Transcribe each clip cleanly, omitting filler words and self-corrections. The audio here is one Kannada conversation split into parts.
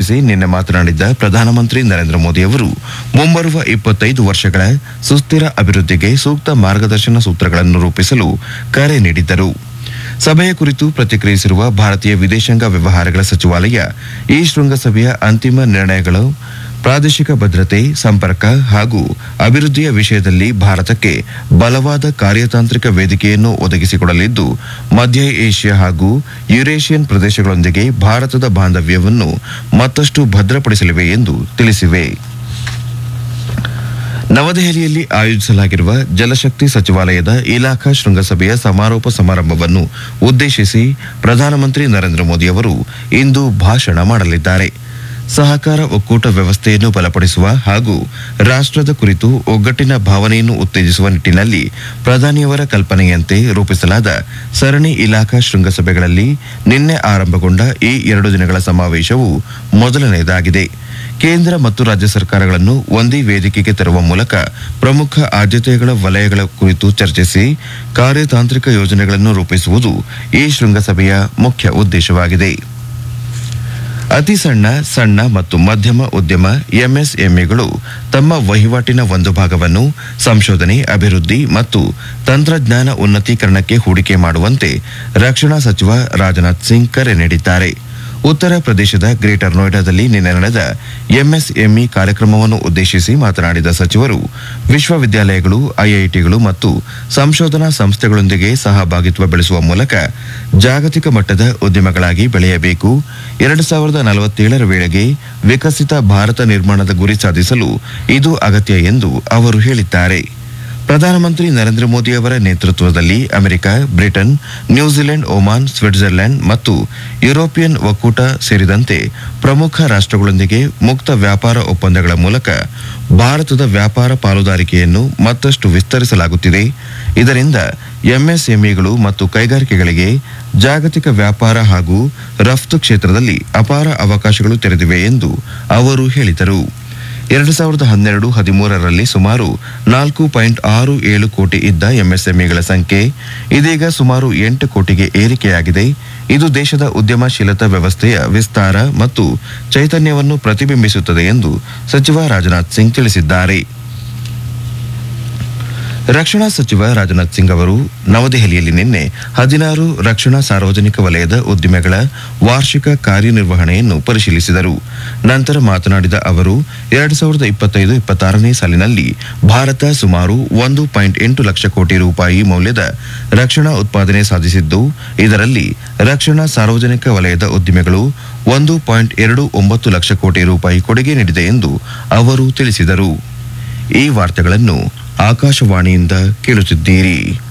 ಉದ್ದೇಶಿಸಿ ನಿನ್ನೆ ಮಾತನಾಡಿದ ಪ್ರಧಾನಮಂತ್ರಿ ನರೇಂದ್ರ ಮೋದಿ ಅವರು ಮುಂಬರುವ 25 ವರ್ಷಗಳ ಸುಸ್ಥಿರ ಅಭಿವೃದ್ಧಿಗೆ ಸೂಕ್ತ ಮಾರ್ಗದರ್ಶನ ಸೂತ್ರಗಳನ್ನು ರೂಪಿಸಲು ಕರೆ ನೀಡಿದ್ದರು. ಸಭೆಯ ಕುರಿತು ಪ್ರತಿಕ್ರಿಯಿಸಿರುವ ಭಾರತೀಯ ವಿದೇಶಾಂಗ ವ್ಯವಹಾರಗಳ ಸಚಿವಾಲಯ ಈ ಶೃಂಗಸಭೆಯ ಅಂತಿಮ ನಿರ್ಣಯಗಳು ಪ್ರಾದೇಶಿಕ ಭದ್ರತೆ, ಸಂಪರ್ಕ ಹಾಗೂ ಅಭಿವೃದ್ಧಿಯ ವಿಷಯದಲ್ಲಿ ಭಾರತಕ್ಕೆ ಬಲವಾದ ಕಾರ್ಯತಾಂತ್ರಿಕ ವೇದಿಕೆಯನ್ನು ಒದಗಿಸಿಕೊಡಲಿದ್ದು, ಮಧ್ಯ ಏಷ್ಯಾ ಹಾಗೂ ಯುರೇಷಿಯನ್ ಪ್ರದೇಶಗಳೊಂದಿಗೆ ಭಾರತದ ಬಾಂಧವ್ಯವನ್ನು ಮತ್ತಷ್ಟು ಭದ್ರಪಡಿಸಲಿವೆ ಎಂದು ತಿಳಿಸಿವೆ. ನವದೆಹಲಿಯಲ್ಲಿ ಆಯೋಜಿಸಲಾಗಿರುವ ಜಲಶಕ್ತಿ ಸಚಿವಾಲಯದ ಇಲಾಖಾ ಶೃಂಗಸಭೆಯ ಸಮಾರೋಪ ಸಮಾರಂಭವನ್ನು ಉದ್ದೇಶಿಸಿ ಪ್ರಧಾನಮಂತ್ರಿ ನರೇಂದ್ರ ಮೋದಿ ಅವರು ಇಂದು ಭಾಷಣ ಮಾಡಲಿದ್ದಾರೆ. ಸಹಕಾರ ಒಕ್ಕೂಟ ವ್ಯವಸ್ಥೆಯನ್ನು ಬಲಪಡಿಸುವ ಹಾಗೂ ರಾಷ್ಟ್ರದ ಕುರಿತು ಒಗ್ಗಟ್ಟಿನ ಭಾವನೆಯನ್ನು ಉತ್ತೇಜಿಸುವ ನಿಟ್ಟಿನಲ್ಲಿ ಪ್ರಧಾನಿಯವರ ಕಲ್ಪನೆಯಂತೆ ರೂಪಿಸಲಾದ ಸರಣಿ ಇಲಾಖಾ ಶೃಂಗಸಭೆಗಳಲ್ಲಿ ನಿನ್ನೆ ಆರಂಭಗೊಂಡ ಈ 2 ದಿನಗಳ ಸಮಾವೇಶವು ಮೊದಲನೆಯದಾಗಿದೆ. ಕೇಂದ್ರ ಮತ್ತು ರಾಜ್ಯ ಸರ್ಕಾರಗಳನ್ನು ಒಂದೇ ವೇದಿಕೆಗೆ ತರುವ ಮೂಲಕ ಪ್ರಮುಖ ಆದ್ಯತೆಗಳ ವಲಯಗಳ ಕುರಿತು ಚರ್ಚಿಸಿ ಕಾರ್ಯತಾಂತ್ರಿಕ ಯೋಜನೆಗಳನ್ನು ರೂಪಿಸುವುದು ಈ ಶೃಂಗಸಭೆಯ ಮುಖ್ಯ ಉದ್ದೇಶವಾಗಿದೆ. ಅತಿ ಸಣ್ಣ ಮತ್ತು ಮಧ್ಯಮ ಉದ್ಯಮ ಎಂಎಸ್ಎಂಇಗಳು ತಮ್ಮ ವಹಿವಾಟಿನ ಒಂದು ಭಾಗವನ್ನು ಸಂಶೋಧನೆ, ಅಭಿವೃದ್ಧಿ ಮತ್ತು ತಂತ್ರಜ್ಞಾನ ಉನ್ನತೀಕರಣಕ್ಕೆ ಹೂಡಿಕೆ ಮಾಡುವಂತೆ ರಕ್ಷಣಾ ಸಚಿವ ರಾಜನಾಥ್ ಸಿಂಗ್ ಕರೆ ನೀಡಿದ್ದಾರೆ. ಉತ್ತರ ಪ್ರದೇಶದ ಗ್ರೇಟರ್ ನೋಯ್ಡಾದಲ್ಲಿ ನಿನ್ನೆ ನಡೆದ ಎಂಎಸ್ಎಂಇ ಕಾರ್ಯಕ್ರಮವನ್ನು ಉದ್ದೇಶಿಸಿ ಮಾತನಾಡಿದ ಸಚಿವರು, ವಿಶ್ವವಿದ್ಯಾಲಯಗಳು, ಐಐಟಿಗಳು ಮತ್ತು ಸಂಶೋಧನಾ ಸಂಸ್ಥೆಗಳೊಂದಿಗೆ ಸಹಭಾಗಿತ್ವ ಬೆಳೆಸುವ ಮೂಲಕ ಜಾಗತಿಕ ಮಟ್ಟದ ಉದ್ಯಮಗಳಾಗಿ ಬೆಳೆಯಬೇಕು. 2047ರ ವೇಳೆಗೆ ವಿಕಸಿತ ಭಾರತ ನಿರ್ಮಾಣದ ಗುರಿ ಸಾಧಿಸಲು ಇದು ಅಗತ್ಯ ಎಂದು ಅವರು ಹೇಳಿದ್ದಾರೆ. ಪ್ರಧಾನಮಂತ್ರಿ ನರೇಂದ್ರ ಮೋದಿ ಅವರ ನೇತೃತ್ವದಲ್ಲಿ America, Britain, New Zealand, Oman, Switzerland ಮತ್ತು ಯುರೋಪಿಯನ್ ಒಕ್ಕೂಟ ಸೇರಿದಂತೆ ಪ್ರಮುಖ ರಾಷ್ಟ್ರಗಳೊಂದಿಗೆ ಮುಕ್ತ ವ್ಯಾಪಾರ ಒಪ್ಪಂದಗಳ ಮೂಲಕ ಭಾರತದ ವ್ಯಾಪಾರ ಪಾಲುದಾರಿಕೆಯನ್ನು ಮತ್ತಷ್ಟು ವಿಸ್ತರಿಸಲಾಗುತ್ತಿದೆ. ಇದರಿಂದ ಎಂಎಸ್ಎಂಇಗಳು ಮತ್ತು ಕೈಗಾರಿಕೆಗಳಿಗೆ ಜಾಗತಿಕ ವ್ಯಾಪಾರ ಹಾಗೂ ರಫ್ತು ಕ್ಷೇತ್ರದಲ್ಲಿ ಅಪಾರ ಅವಕಾಶಗಳು ತೆರೆದಿವೆ ಎಂದು ಅವರು ಹೇಳಿದರು. 2012-13ರಲ್ಲಿ ಸುಮಾರು 4.67 ಕೋಟಿ ಇದ್ದ ಎಂಎಸ್ಎಂಇಗಳ ಸಂಖ್ಯೆ ಇದೀಗ ಸುಮಾರು 8 ಕೋಟಿಗೆ ಏರಿಕೆಯಾಗಿದೆ. ಇದು ದೇಶದ ಉದ್ಯಮಶೀಲತಾ ವ್ಯವಸ್ಥೆಯ ವಿಸ್ತಾರ ಮತ್ತು ಚೈತನ್ಯವನ್ನು ಪ್ರತಿಬಿಂಬಿಸುತ್ತದೆ ಎಂದು ಸಚಿವ ರಾಜನಾಥ್ ಸಿಂಗ್ ತಿಳಿಸಿದ್ದಾರೆ. ರಕ್ಷಣಾ ಸಚಿವ ರಾಜನಾಥ್ ಸಿಂಗ್ ಅವರು ನವದೆಹಲಿಯಲ್ಲಿ ನಿನ್ನೆ 16 ರಕ್ಷಣಾ ಸಾರ್ವಜನಿಕ ವಲಯದ ಉದ್ದಿಮೆಗಳ ವಾರ್ಷಿಕ ಕಾರ್ಯನಿರ್ವಹಣೆಯನ್ನು ಪರಿಶೀಲಿಸಿದರು. ನಂತರ ಮಾತನಾಡಿದ ಅವರು 2025-26ನೇ ಸಾಲಿನಲ್ಲಿ ಭಾರತ ಸುಮಾರು 1.8 ಲಕ್ಷ ಕೋಟಿ ರೂಪಾಯಿ ಮೌಲ್ಯದ ರಕ್ಷಣಾ ಉತ್ಪಾದನೆ ಸಾಧಿಸಿದ್ದು, ಇದರಲ್ಲಿ ರಕ್ಷಣಾ ಸಾರ್ವಜನಿಕ ವಲಯದ ಉದ್ದಿಮೆಗಳು 1.29 ಲಕ್ಷ ಕೋಟಿ ರೂಪಾಯಿ ಕೊಡುಗೆ ನೀಡಿದೆ ಎಂದು ಅವರು ತಿಳಿಸಿದರು. ಈ ವಾರ್ತೆಗಳನ್ನು ಆಕಾಶವಾಣಿಯಿಂದ ಕೇಳುತ್ತಿದ್ದೀರಿ.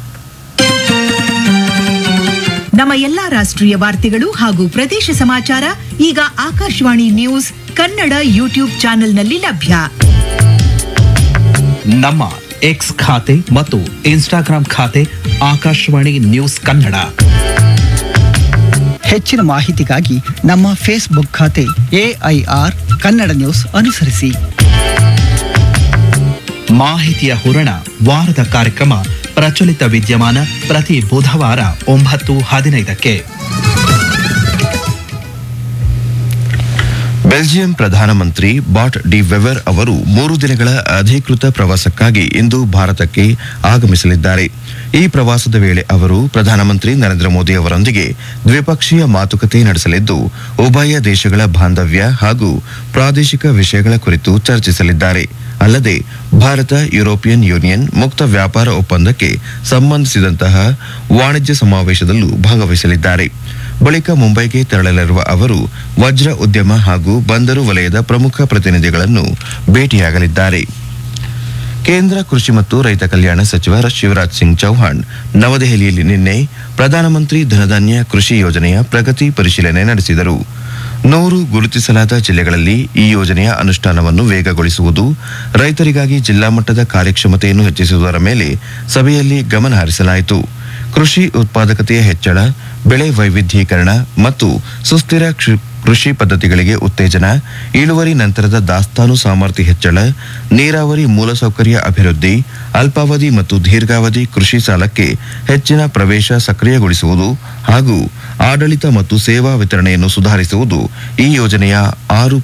ನಮ್ಮ ಎಲ್ಲಾ ರಾಷ್ಟ್ರೀಯ ವಾರ್ತೆಗಳು ಹಾಗೂ ಪ್ರದೇಶ ಸಮಾಚಾರ ಈಗ ಆಕಾಶವಾಣಿ ನ್ಯೂಸ್ ಕನ್ನಡ ಯೂಟ್ಯೂಬ್ ಚಾನೆಲ್ನಲ್ಲಿ ಲಭ್ಯ. ನಮ್ಮ ಎಕ್ಸ್ ಖಾತೆ ಮತ್ತು ಇನ್ಸ್ಟಾಗ್ರಾಂ ಖಾತೆ ಆಕಾಶವಾಣಿ ನ್ಯೂಸ್ ಕನ್ನಡ. ಹೆಚ್ಚಿನ ಮಾಹಿತಿಗಾಗಿ ನಮ್ಮ ಫೇಸ್ಬುಕ್ ಖಾತೆ AIR ಕನ್ನಡ ನ್ಯೂಸ್ ಅನುಸರಿಸಿ. ಮಾಹಿತಿಯ ಹೂರಣ ವಾರದ ಕಾರ್ಯಕ್ರಮ ಪ್ರಚಲಿತ ವಿದ್ಯಮಾನ ಪ್ರತಿ ಬುಧವಾರ 9:15ಕ್ಕೆ. ಬೆಲ್ಜಿಯಂ ಪ್ರಧಾನಮಂತ್ರಿ ಬಾಟ್ ಡಿ ವೆವರ್ ಅವರು 3 ದಿನಗಳ ಅಧಿಕೃತ ಪ್ರವಾಸಕ್ಕಾಗಿ ಇಂದು ಭಾರತಕ್ಕೆ ಆಗಮಿಸಲಿದ್ದಾರೆ. ಈ ಪ್ರವಾಸದ ವೇಳೆ ಅವರು ಪ್ರಧಾನಮಂತ್ರಿ ನರೇಂದ್ರ ಮೋದಿ ಅವರೊಂದಿಗೆ ದ್ವಿಪಕ್ಷೀಯ ಮಾತುಕತೆ ನಡೆಸಲಿದ್ದು, ಉಭಯ ದೇಶಗಳ ಬಾಂಧವ್ಯ ಹಾಗೂ ಪ್ರಾದೇಶಿಕ ವಿಷಯಗಳ ಕುರಿತು ಚರ್ಚಿಸಲಿದ್ದಾರೆ. ಅಲ್ಲದೆ ಭಾರತ ಯುರೋಪಿಯನ್ ಯೂನಿಯನ್ ಮುಕ್ತ ವ್ಯಾಪಾರ ಒಪ್ಪಂದಕ್ಕೆ ಸಂಬಂಧಿಸಿದಂತಹ ವಾಣಿಜ್ಯ ಸಮಾವೇಶದಲ್ಲೂ ಭಾಗವಹಿಸಲಿದ್ದಾರೆ. ಬಳಿಕ ಮುಂಬೈಗೆ ತೆರಳಲಿರುವ ಅವರು ವಜ್ರ ಉದ್ಯಮ ಹಾಗೂ ಬಂದರು ವಲಯದ ಪ್ರಮುಖ ಪ್ರತಿನಿಧಿಗಳನ್ನು ಭೇಟಿಯಾಗಲಿದ್ದಾರೆ. ಕೇಂದ್ರ ಕೃಷಿ ಮತ್ತು ರೈತ ಕಲ್ಯಾಣ ಸಚಿವ ಶಿವರಾಜ್ ಸಿಂಗ್ ಚೌಹಾಣ್ ನವದೆಹಲಿಯಲ್ಲಿ ನಿನ್ನೆ ಪ್ರಧಾನಮಂತ್ರಿ ಧನಧಾನ್ಯ ಕೃಷಿ ಯೋಜನೆಯ ಪ್ರಗತಿ ಪರಿಶೀಲನೆ ನಡೆಸಿದರು. 100 ಗುರುತಿಸಲಾದ ಜಿಲ್ಲೆಗಳಲ್ಲಿ ಈ ಯೋಜನೆಯ ಅನುಷ್ಠಾನವನ್ನು ವೇಗಗೊಳಿಸುವುದು, ರೈತರಿಗಾಗಿ ಜಿಲ್ಲಾ ಮಟ್ಟದ ಕಾರ್ಯಕ್ಷಮತೆಯನ್ನು ಹೆಚ್ಚಿಸುವುದರ ಮೇಲೆ ಸಭೆಯಲ್ಲಿ ಗಮನ ಹರಿಸಲಾಯಿತು. ಕೃಷಿ ಉತ್ಪಾದಕತೆಯ ಹೆಚ್ಚಳ, ಬೆಳೆ ವೈವಿಧ್ಯೀಕರಣ ಮತ್ತು ಸುಸ್ಥಿರ ಕೃಷಿ ಪದ್ಧತಿಗಳಿಗೆ ಉತ್ತೇಜನ, ಇಳುವರಿ ನಂತರದ ದಾಸ್ತಾನು ಸಾಮರ್ಥ್ಯ ಹೆಚ್ಚಳ, ನೀರಾವರಿ ಮೂಲಸೌಕರ್ಯ ಅಭಿವೃದ್ಧಿ, ಅಲ್ಪಾವಧಿ ಮತ್ತು ದೀರ್ಘಾವಧಿ ಕೃಷಿ ಸಾಲಕ್ಕೆ ಹೆಚ್ಚಿನ ಪ್ರವೇಶ ಸಕ್ರಿಯಗೊಳಿಸುವುದು ಹಾಗೂ ಆಡಳಿತ ಮತ್ತು ಸೇವಾ ವಿತರಣೆಯನ್ನು ಸುಧಾರಿಸುವುದು ಈ ಯೋಜನೆಯ 6